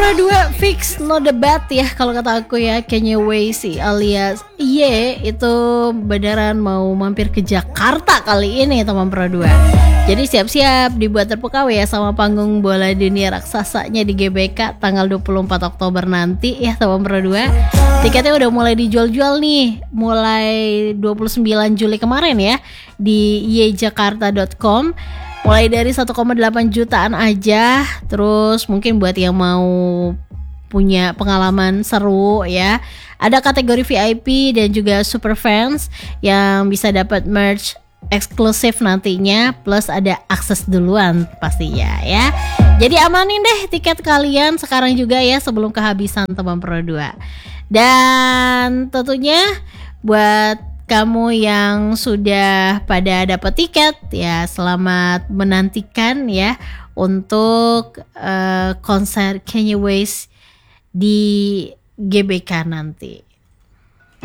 Pro 2 fix no debat ya kalau kata aku ya. Kanye West alias Ye itu beneran mau mampir ke Jakarta kali ini teman Pro 2. Jadi siap-siap dibuat terpukau ya sama panggung bola dunia raksasanya di GBK tanggal 24 Oktober nanti ya teman Pro 2. Tiketnya udah mulai dijual-jual nih mulai 29 Juli kemarin ya di yejakarta.com. Mulai dari 1,8 jutaan aja. Terus mungkin buat yang mau punya pengalaman seru ya, ada kategori VIP dan juga super fans yang bisa dapat merch eksklusif nantinya, plus ada akses duluan pastinya ya. Jadi amanin deh tiket kalian sekarang juga ya sebelum kehabisan teman Pro 2. Dan tentunya buat kamu yang sudah pada dapat tiket ya, selamat menantikan ya untuk konser Kanye West di GBK nanti.